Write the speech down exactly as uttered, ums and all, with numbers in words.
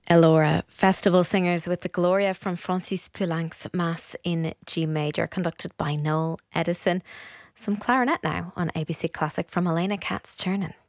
Elora, Festival Singers with the Gloria from Francis Poulenc's Mass in G Major, conducted by Noel Edison. Some clarinet now on A B C Classic from Elena Katz-Chernin.